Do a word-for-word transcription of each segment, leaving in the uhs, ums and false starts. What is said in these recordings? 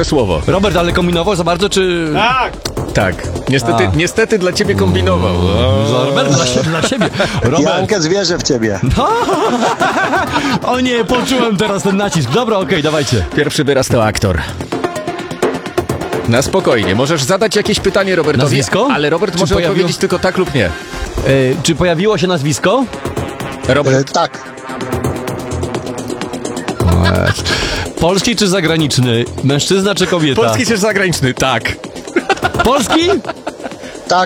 pierwsze słowo. Robert, ale kombinował za bardzo, czy... Tak! Tak. Niestety, niestety dla ciebie kombinował. Za Robert, dla siebie, dla siebie. Robert. Jankę zwierzę w ciebie. O nie, poczułem teraz ten nacisk. Dobra, okej, okay, dawajcie. Pierwszy wyraz to aktor. Na spokojnie. Możesz zadać jakieś pytanie Robertowi, Nazwisko? ale Robert Czy może pojawiło- odpowiedzieć tylko tak lub nie. E, czy pojawiło się nazwisko? Robert, E, tak, Polski czy zagraniczny? Mężczyzna czy kobieta? polski czy zagraniczny? Tak. Polski? tak,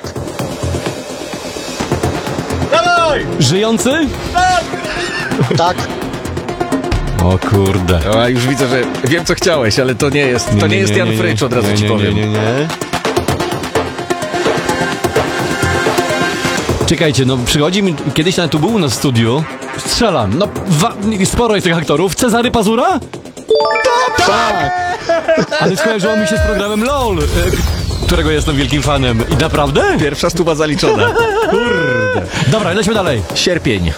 Dawaj! Żyjący? tak. O kurde. O, a już widzę, że wiem co chciałeś, ale to nie jest, to nie, jest Jan Frycz, od razu nie, ci nie, powiem. Nie, nie, nie. Czekajcie, no przychodzi mi, kiedyś nawet tu był u nas w studiu, strzelam, no wa- sporo jest tych aktorów. Cezary Pazura? Tak. Ale skojarzyło mi się z programem LOL, e, którego jestem wielkim fanem. I naprawdę? Pierwsza stuwa zaliczona. Kurde. Dobra, lećmy dalej. Sierpień.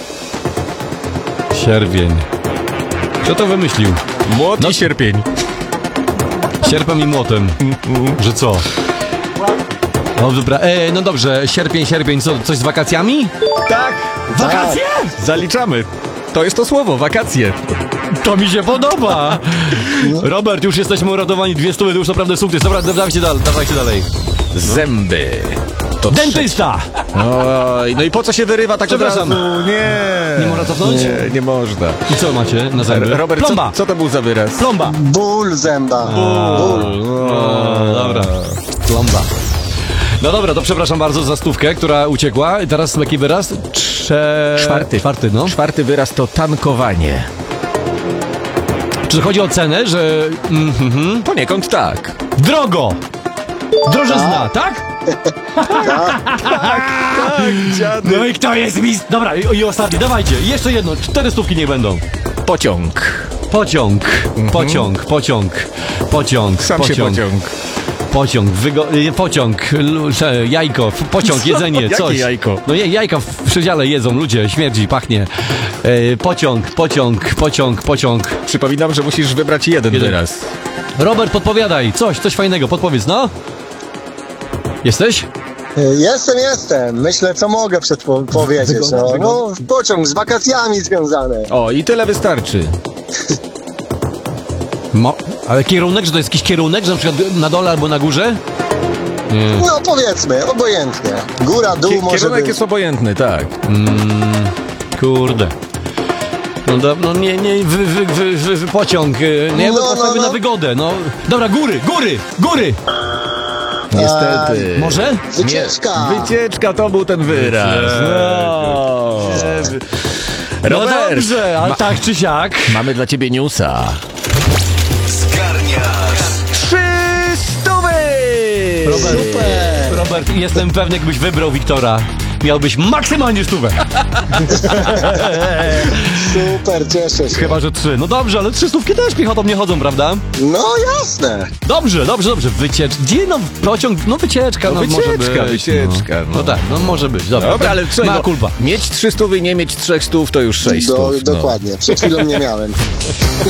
Sierpień. Kto to wymyślił? Młot No. i sierpień. Sierpem i młotem. Że co? No dobra, e, no dobrze, sierpień, sierpień, co, coś z wakacjami? Tak. Wakacje? Zaliczamy. To jest to słowo, wakacje. To mi się podoba! Robert, już jesteśmy uratowani, dwie stówy, to już naprawdę sukces. Dobra, dawajcie dalej, dawajcie dalej. Zęby. To Dentysta! Oj, no i po co się wyrywa tak od razu? Przepraszam. Nie. Nie można cofnąć? Nie, nie można. I co macie na zęby? Robert, Plomba! co, co to był za wyraz? Plomba! Ból zęba. Ból. O, dobra. Plomba. No dobra, to przepraszam bardzo za stówkę, która uciekła. I teraz jaki wyraz? Trze... Czwarty. Czwarty, no. Czwarty wyraz to tankowanie. Czy chodzi o cenę, że... Mm, mhm. Poniekąd tak. Drogo! Drożyzna, tak? Tak, dziady. No i kto jest mistrz? Dobra, i, i ostatni, dawajcie. Jeszcze jedno, cztery stówki niech będą. Pociąg. Pociąg, pociąg, pociąg, pociąg, Sam się pociąg, pociąg. pociąg, wygo- e, pociąg, l- e, jajko, f- pociąg, Co? jedzenie, Jakie coś. jajko? No je, jajka w przedziale jedzą ludzie, śmierdzi, pachnie. E, pociąg, pociąg, pociąg, pociąg. Przypominam, że musisz wybrać jeden, Jeden. wyraz. Robert, podpowiadaj, coś, coś fajnego, podpowiedz, no. Jesteś? E, Jestem, jestem. Myślę, co mogę przedpowiedzieć. No, no, pociąg z wakacjami związane. O, i tyle wystarczy. Mo- ale kierunek, że to jest jakiś kierunek, że na przykład na dole albo na górze? Nie. No powiedzmy, obojętnie. Góra, dół Kie- może Kierunek być. jest obojętny, tak. Kurde. No, do, no nie, nie, wy, wy, wy, wy, wy pociąg, y, nie, No, no, no, no. na wygodę, no. Dobra, góry, góry, góry! Niestety. Może? Wycieczka. Wycieczka to był ten wyraz. No. No Robert, dobrze, ale ma- tak czy siak. mamy dla ciebie newsa. Zgarniasz. Trzy stówy! Robert, Super. Robert, jestem pewny, jakbyś wybrał Wiktora, miałbyś maksymalnie stówę. Super, cieszę się. Chyba, że trzy. No dobrze, ale trzy stówki też piechotą nie chodzą, prawda? No jasne. Dobrze, dobrze, dobrze. Wycieczka. Gdzie no pociąg? No wycieczka, no, No może wycieczka, być. wycieczka, No. no. no tak, no może być. Dobra, Dobra, ale słuchaj, ma no, kulpa. mieć trzy stówy i nie mieć trzech stów to już sześć Do, stów. No. dokładnie. Przed chwilą nie miałem.